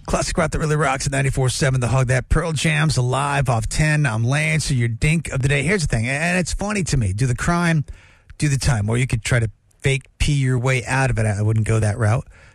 Classic rock that really rocks at 94.7 The Hug. That Pearl Jam's Alive off 10. I'm Lance, so your dink of the day. Here's the thing, and it's funny to me. Do the crime, do the time. Or you could try to fake pee your way out of it. I wouldn't go that route.